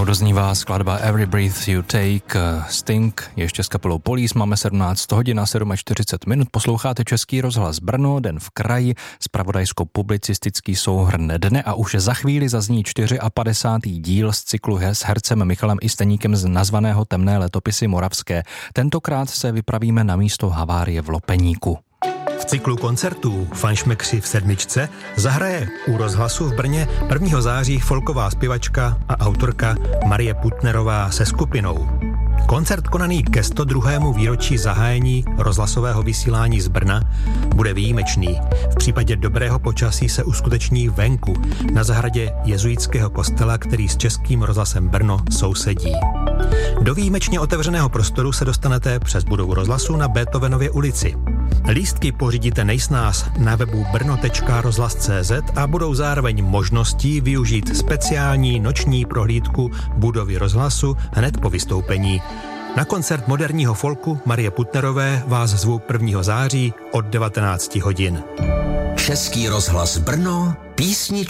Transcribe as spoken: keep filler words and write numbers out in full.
Doznívá skladba Every Breath You Take, Sting, ještě s kapelou Police. Máme sedmnáct hodin a čtyřicet sedm minut. Posloucháte Český rozhlas Brno, Den v kraji, zpravodajsko-publicistický souhrn dne a už za chvíli zazní padesátý čtvrtý díl z cyklu s hercem Michalem Isteníkem z nazvaného Temné letopisy moravské. Tentokrát se vypravíme na místo havárie v Lopeníku. V cyklu koncertů Fanšmekři v sedmičce zahraje u rozhlasu v Brně prvního září folková zpěvačka a autorka Marie Putnerová se skupinou. Koncert konaný ke sto druhému výročí zahájení rozhlasového vysílání z Brna bude výjimečný. V případě dobrého počasí se uskuteční venku, na zahradě jezuitského kostela, který s Českým rozhlasem Brno sousedí. Do výjimečně otevřeného prostoru se dostanete přes budovu rozhlasu na Beethovenově ulici. Lístky pořídíte nejsnáz na webu brno tečka rozhlas tečka cé zet a budou zároveň možností využít speciální noční prohlídku budovy rozhlasu hned po vystoupení. Na koncert moderního folku Marie Putnerové vás zvu prvního září od devatenáct hodin. Český rozhlas Brno, písničky